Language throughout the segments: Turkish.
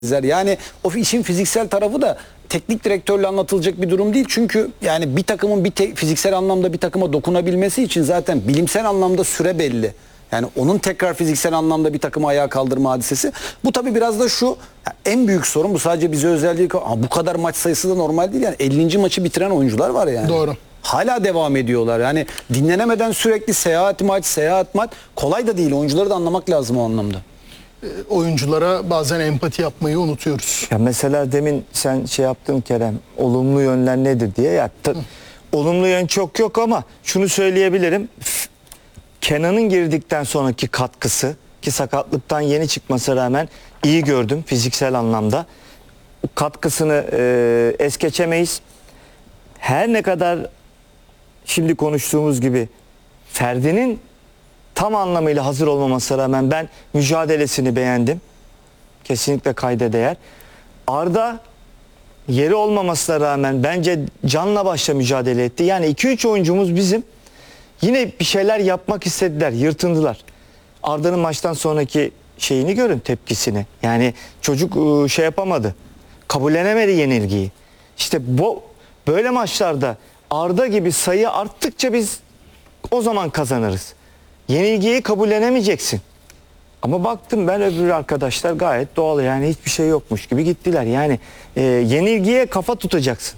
Yani o işin fiziksel tarafı da teknik direktörle anlatılacak bir durum değil. Çünkü yani bir takımın fiziksel anlamda bir takıma dokunabilmesi için zaten bilimsel anlamda süre belli. Yani onun tekrar fiziksel anlamda bir takımı ayağa kaldırma hadisesi. Bu tabii biraz da şu, en büyük sorun bu, sadece bize özel değil. Bu kadar maç sayısı da normal değil. Yani 50. maçı bitiren oyuncular var yani. Doğru. Hala devam ediyorlar. Yani dinlenemeden sürekli seyahat maç kolay da değil. Oyuncuları da anlamak lazım o anlamda. Oyunculara bazen empati yapmayı unutuyoruz. Ya mesela demin sen şey yaptın Kerem, olumlu yönler nedir diye. Ya olumlu yön çok yok ama şunu söyleyebilirim. Kenan'ın girdikten sonraki katkısı, ki sakatlıktan yeni çıkmasına rağmen iyi gördüm fiziksel anlamda. Katkısını es geçemeyiz. Her ne kadar şimdi konuştuğumuz gibi Ferdi'nin tam anlamıyla hazır olmamasına rağmen ben mücadelesini beğendim. Kesinlikle kayda değer. Arda yeri olmamasına rağmen bence canla başla mücadele etti. Yani 2-3 oyuncumuz bizim yine bir şeyler yapmak istediler, yırtındılar. Arda'nın maçtan sonraki şeyini görün, tepkisini. Yani çocuk şey yapamadı. Kabullenemedi yenilgiyi. İşte böyle maçlarda Arda gibi sayı arttıkça biz o zaman kazanırız. Yenilgiyi kabullenemeyeceksin. Ama baktım ben, öbür arkadaşlar gayet doğal, yani hiçbir şey yokmuş gibi gittiler. Yani yenilgiye kafa tutacaksın.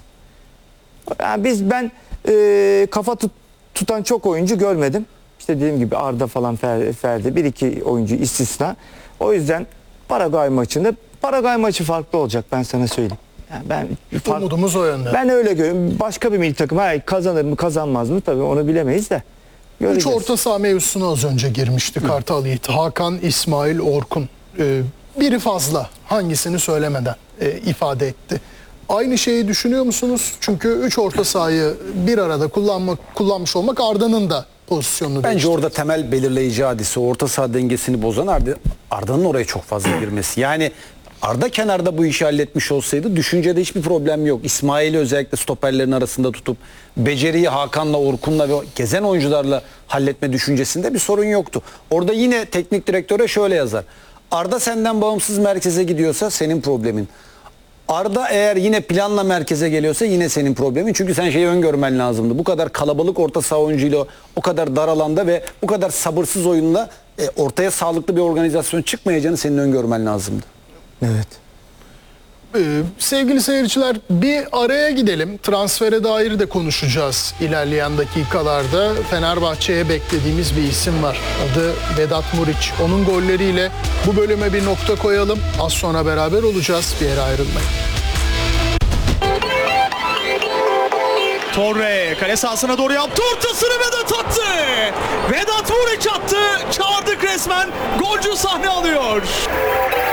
Yani ben kafa tutan çok oyuncu görmedim. İşte dediğim gibi Arda falan, Ferdi, bir iki oyuncu istisna. O yüzden Paraguay maçı farklı olacak, ben sana söyleyeyim. Yani Umudumuz o yönde. Ben öyle görüyorum. Başka bir milli takım kazanır mı kazanmaz mı tabii onu bilemeyiz de. Üç orta saha mevzusuna az önce girmişti Kartal Yiğit. Hakan, İsmail, Orkun. Biri fazla, hangisini söylemeden ifade etti. Aynı şeyi düşünüyor musunuz? Çünkü 3 orta sahayı bir arada kullanmış olmak Arda'nın da pozisyonunu Bence değiştirdi. orada temel belirleyici hadise, orta saha dengesini bozan Arda'nın oraya çok fazla girmesi. Yani Arda kenarda bu işi halletmiş olsaydı düşüncede hiçbir problem yok. İsmail'i özellikle stoperlerin arasında tutup beceriyi Hakan'la, Orkun'la ve gezen oyuncularla halletme düşüncesinde bir sorun yoktu. Orada yine teknik direktöre şöyle yazar: Arda senden bağımsız merkeze gidiyorsa senin problemin. Arda eğer yine planla merkeze geliyorsa yine senin problemin. Çünkü sen şeyi öngörmen lazımdı. Bu kadar kalabalık orta saha oyuncuyla o kadar dar alanda ve bu kadar sabırsız oyunla ortaya sağlıklı bir organizasyon çıkmayacağını senin öngörmen lazımdı. Evet. Sevgili seyirciler, bir araya gidelim. Transfere dair de konuşacağız ilerleyen dakikalarda. Fenerbahçe'ye beklediğimiz bir isim var. Adı Vedat Muriç. Onun golleriyle bu bölüme bir nokta koyalım. Az sonra beraber olacağız. Bir yere ayrılmayın. Torre kale sahasına doğru yaptı, ortasını Vedat attı. Vedat Muriç attı. Çağırdık resmen. Golcü sahne alıyor.